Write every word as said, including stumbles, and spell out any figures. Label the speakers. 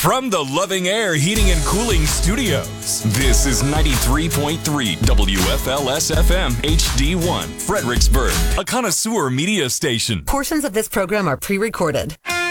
Speaker 1: From the Loving Air Heating and Cooling Studios, this is ninety-three point three W F L S F M H D one, Fredericksburg, a connoisseur media station.
Speaker 2: Portions of this program are pre-recorded.